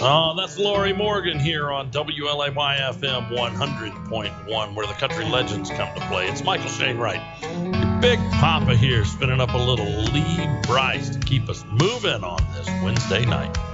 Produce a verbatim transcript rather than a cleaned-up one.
Oh, that's Lori Morgan here on W L A Y F M one hundred point one, where the country legends come to play. It's Michael Shane Wright, your Big Papa here, spinning up a little Lee Brice to keep us moving on this Wednesday night.